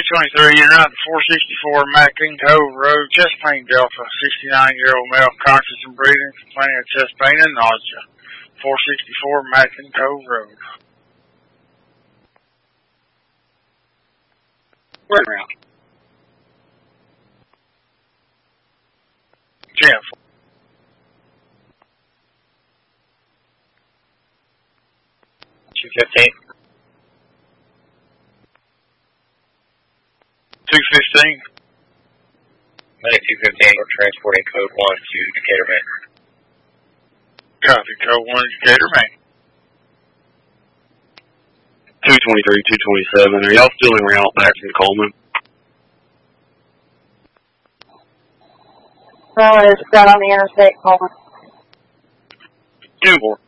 223, you're out to 464 Mackin Cove Road, chest pain Delta, 69-year-old male, conscious and breathing, complaining of chest pain and nausea. 464 Mackin Cove Road. Word route. 10. 215. 215. Medic 215, we're transporting code 1 to Decatur, Maine. Copy, code 1 Decatur, Maine. 223, 227, are y'all still en route back from Coleman? No, it's got on the interstate, Coleman. 2-4.